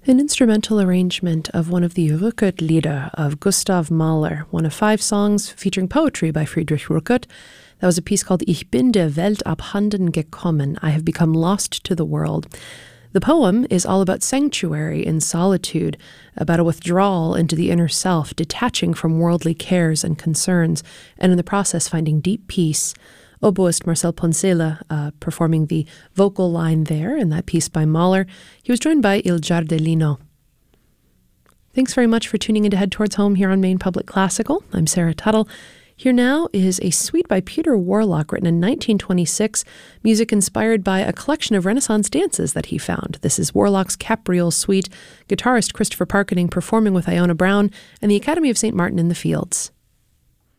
An instrumental arrangement of one of the Rückert-Lieder of Gustav Mahler, one of 5 songs featuring poetry by Friedrich Rückert. That was a piece called Ich bin der Welt abhanden gekommen, I have become lost to the world. The poem is all about sanctuary and solitude, about a withdrawal into the inner self, detaching from worldly cares and concerns, and in the process finding deep peace. Oboist Marcel Poncela performing the vocal line there in that piece by Mahler. He was joined by Il Giardellino. Thanks very much for tuning in to Head Towards Home here on Maine Public Classical. I'm Sarah Tuttle. Here now is a suite by Peter Warlock written in 1926, music inspired by a collection of Renaissance dances that he found. This is Warlock's Capriole Suite, guitarist Christopher Parkening performing with Iona Brown and the Academy of St. Martin in the Fields.